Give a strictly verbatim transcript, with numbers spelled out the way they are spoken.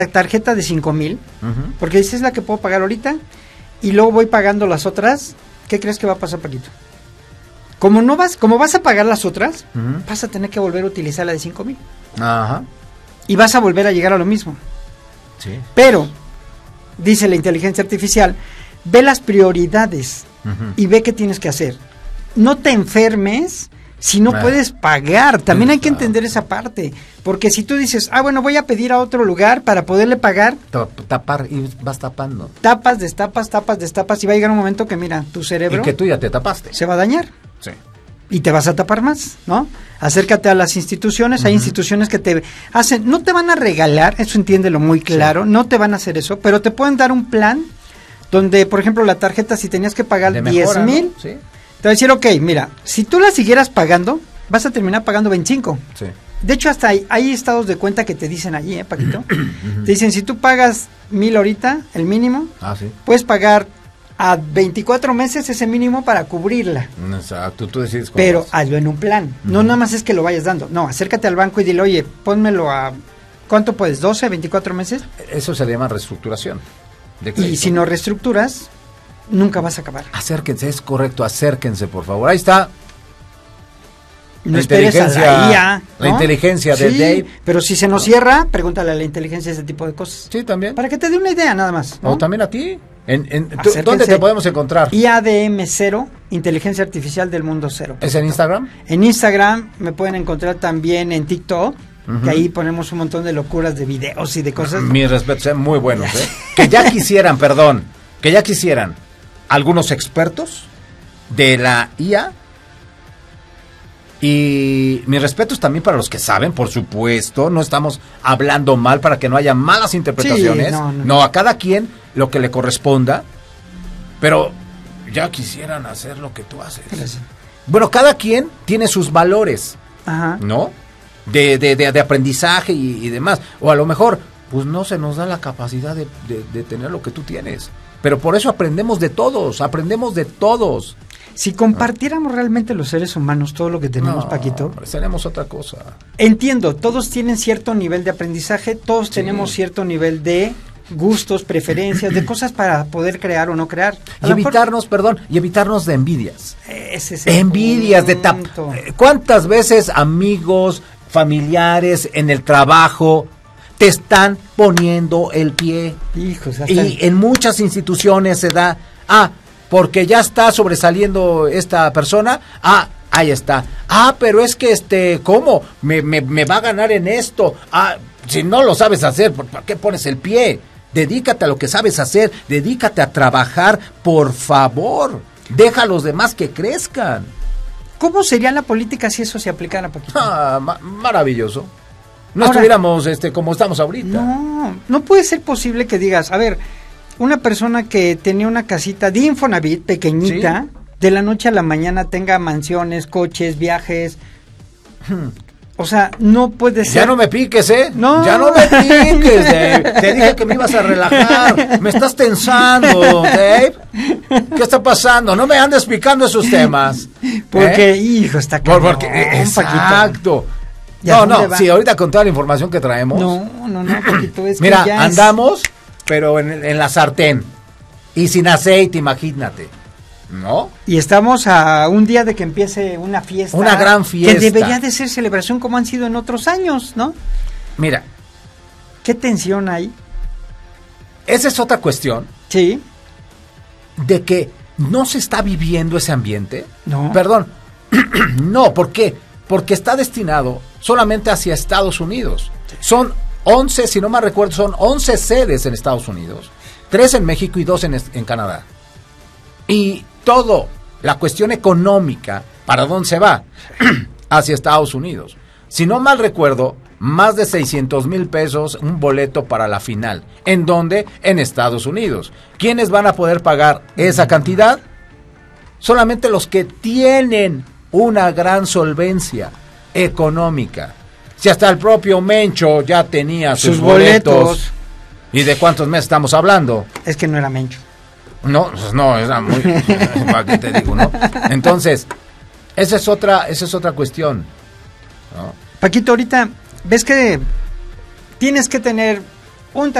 tarjeta de cinco mil, Uh-huh. porque dices es la que puedo pagar ahorita, y luego voy pagando las otras. ¿Qué crees que va a pasar, Paquito? Como no vas, como vas a pagar las otras, Uh-huh. vas a tener que volver a utilizar la de cinco mil. Ajá. Y vas a volver a llegar a lo mismo. Sí. Pero, dice la inteligencia artificial, ve las prioridades Uh-huh. y ve qué tienes que hacer. No te enfermes si no Ah. puedes pagar. También hay que Exacto. entender esa parte. Porque si tú dices, ah, bueno, voy a pedir a otro lugar para poderle pagar, Ta- Tapar y vas tapando. tapas, destapas, tapas, destapas, y va a llegar un momento que, mira, tu cerebro Y que tú ya te tapaste. se va a dañar. Sí. Y te vas a tapar más, ¿no? Acércate a las instituciones, hay Ujú. instituciones que te hacen, no te van a regalar, eso entiéndelo muy claro, no te van a hacer eso, pero te pueden dar un plan donde, por ejemplo, la tarjeta, si tenías que pagar De diez mejora, mil, ¿no? Sí. te va a decir, ok, mira, si tú la siguieras pagando, vas a terminar pagando veinticinco. Sí. De hecho, hasta hay, hay estados de cuenta que te dicen allí, ¿eh, Paquito? Te dicen, si tú pagas mil ahorita, el mínimo, Ah, sí. puedes pagar a veinticuatro meses ese mínimo para cubrirla. Exacto, tú decides cómo Pero vas. hazlo en un plan. No Ujú. nada más es que lo vayas dando. No, acércate al banco y dile, oye, pónmelo a... ¿Cuánto puedes? ¿doce, veinticuatro meses? Eso se le llama reestructuración. De Y crédito. si no reestructuras, nunca vas a acabar. Acérquense, es correcto, acérquense, por favor. Ahí está. No La esperes a la inteligencia- I A. la ¿no? inteligencia de Sí, Dave. pero si se nos cierra, pregúntale a la inteligencia ese tipo de cosas. Sí, también. Para que te dé una idea nada más, ¿no? O también a ti. En, en- tú- Acérquense. ¿Dónde te podemos encontrar? I A D M cero, Inteligencia Artificial del Mundo Cero. ¿Es en Instagram? En Instagram me pueden encontrar también en TikTok, Ujú. que ahí ponemos un montón de locuras de videos y de cosas. Mis respetos, sean muy buenos. ¿eh? Que ya quisieran, perdón, que ya quisieran algunos expertos de la I A. Y mis respetos también para los que saben, por supuesto. No estamos hablando mal para que no haya malas interpretaciones. Sí, no, no. no, a cada quien lo que le corresponda. Pero ya quisieran hacer lo que tú haces. Gracias. Bueno, cada quien tiene sus valores, Ajá. ¿no? De, de, de, de aprendizaje y, y demás. O a lo mejor, pues no se nos da la capacidad de, de, de tener lo que tú tienes. Pero por eso aprendemos de todos, aprendemos de todos. Si compartiéramos realmente los seres humanos todo lo que tenemos, No, Paquito, seremos otra cosa. entiendo, todos tienen cierto nivel de aprendizaje, todos Sí. tenemos cierto nivel de gustos, preferencias, de cosas para poder crear o no crear. A Y lo mejor- evitarnos, perdón, y evitarnos de envidias. Ese es el Envidias de tap. punto. eh, ¿Cuántas veces amigos, familiares en el trabajo te están poniendo el pie? Hijos, hasta Y en muchas instituciones se da, ah, porque ya está sobresaliendo esta persona, ah, ahí está. Ah, pero es que este, ¿cómo? Me, me, me va a ganar en esto. Ah, si no lo sabes hacer, ¿por por qué pones el pie? Dedícate a lo que sabes hacer, dedícate a trabajar, por favor. Deja a los demás que crezcan. ¿Cómo sería la política si eso se aplicara, Paquito? Ah, ma- maravilloso. No Ahora- estuviéramos este como estamos ahorita. No, no puede ser posible que digas, a ver, una persona que tenía una casita de Infonavit pequeñita, Sí. de la noche a la mañana tenga mansiones, coches, viajes. O sea, no puede ser. Ya no me piques, ¿eh? No. Ya no me piques, Dave. Te dije que me ibas a relajar. Me estás tensando, Dave. ¿Qué está pasando? No me andes picando esos temas. Porque, ¿eh? hijo, está Por- cabrón, porque, Paquito. exacto. ¿Y a No, dónde no, va? sí, ahorita con toda la información que traemos. No, no, no, Paquito, es Mira, que ya es- andamos, pero en, en la sartén. Y sin aceite, imagínate. ¿No? Y estamos a un día de que empiece una fiesta. Una gran fiesta. Que debería de ser celebración como han sido en otros años, ¿no? Mira, ¿Qué tensión hay? esa es otra cuestión Sí. de que no se está viviendo ese ambiente. No. Perdón. No, ¿por qué? Porque está destinado solamente hacia Estados Unidos. Son once, si no me recuerdo, son once sedes en Estados Unidos, tres en México y dos en, es- en Canadá. Y todo, la cuestión económica, ¿para dónde se va? Hacia Estados Unidos. Si no mal recuerdo, más de seiscientos mil pesos un boleto para la final. ¿En dónde? En Estados Unidos. ¿Quiénes van a poder pagar esa cantidad? Solamente los que tienen una gran solvencia económica. Si hasta el propio Mencho ya tenía sus, Sus boletos. boletos. ¿Y de cuántos meses estamos hablando? Es que no era Mencho. No, pues no, era muy... ¿Para qué te digo, no? Entonces, esa es otra, esa es otra cuestión, ¿no? Paquito, ahorita ves que tienes que tener un